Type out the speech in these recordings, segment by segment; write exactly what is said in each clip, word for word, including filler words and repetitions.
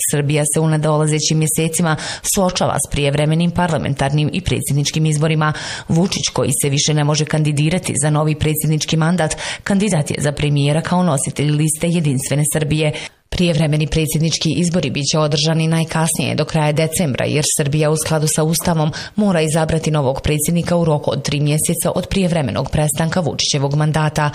Srbija se u nadolazećim mjesecima suočava s prijevremenim parlamentarnim i predsjedničkim izborima. Vučić, koji se više ne može kandidirati za novi predsjednički mandat, kandidat je za premijera kao nositelj liste Jedinstvene Srbije. Prijevremeni predsjednički izbori bit će održani najkasnije do kraja decembra, jer Srbija u skladu sa Ustavom mora izabrati novog predsjednika u roku od tri mjeseca od prijevremenog prestanka Vučićevog mandata.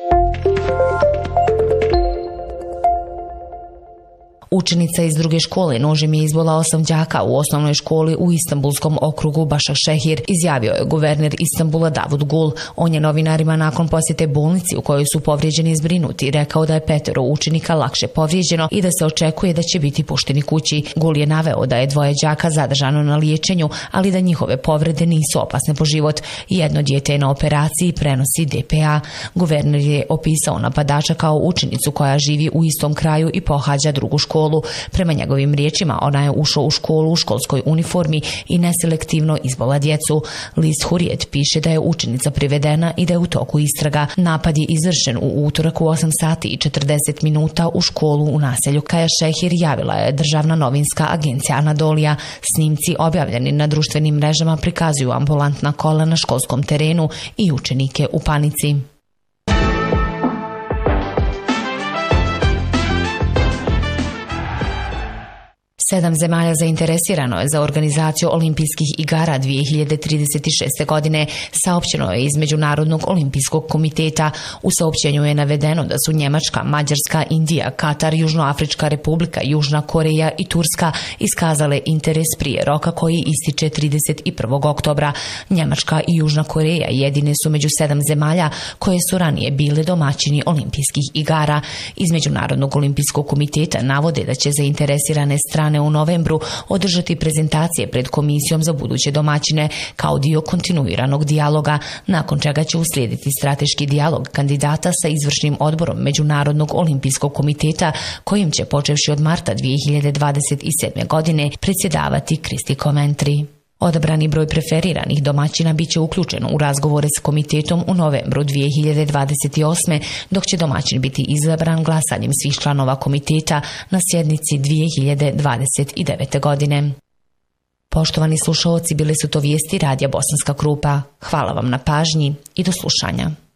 Učenica iz druge škole nožem je izbola osam đaka u osnovnoj školi u Istanbulskom okrugu Başakşehir, izjavio je guverner Istanbula Davud Gul. On je novinarima nakon posjete bolnici u kojoj su povrijeđeni zbrinuti rekao da je petero učenika lakše povrijeđeno i da se očekuje da će biti pušteni kući. Gul je naveo da je dvoje đaka zadržano na liječenju, ali da njihove povrede nisu opasne po život. Jedno dijete je na operaciji, prenosi D P A. Guverner je opisao napadača kao učenicu koja živi u istom kraju i pohađa drugu školu. Prema njegovim riječima, ona je ušla u školu u školskoj uniformi i neselektivno izbola djecu. List Hurriyet piše da je učenica privedena i da je u toku istraga. Napad je izvršen u utorak u osam sati i četrdeset minuta u školu u naselju Kayaşehir, javila je državna novinska agencija Anadolija. Snimci objavljeni na društvenim mrežama prikazuju ambulantna kola na školskom terenu i učenike u panici. Sedam zemalja zainteresirano je za organizaciju olimpijskih igara dvije hiljade trideset šeste. godine, saopćeno je iz Međunarodnog olimpijskog komiteta. U saopćenju je navedeno da su Njemačka, Mađarska, Indija, Katar, Južnoafrička republika, Južna Koreja i Turska iskazale interes prije roka koji ističe trideset prvog oktobra. Njemačka i Južna Koreja jedine su među sedam zemalja koje su ranije bile domaćini olimpijskih igara. Iz Međunarodnog olimpijskog komiteta navode da će zainteresirane strane u novembru održati prezentacije pred Komisijom za buduće domaćine kao dio kontinuiranog dijaloga, nakon čega će uslijediti strateški dijalog kandidata sa izvršnim odborom Međunarodnog olimpijskog komiteta, kojim će počevši od marta dvije hiljade dvadeset sedme. godine predsjedavati Kristi Komentri. Odabrani broj preferiranih domaćina bit će uključen u razgovore s komitetom u novembru dvije hiljade dvadeset osme. dok će domaćin biti izabran glasanjem svih članova komiteta na sjednici dvije hiljade dvadeset devete. godine. Poštovani slušaoci, bile su to vijesti Radija Bosanska Krupa. Hvala vam na pažnji i do slušanja.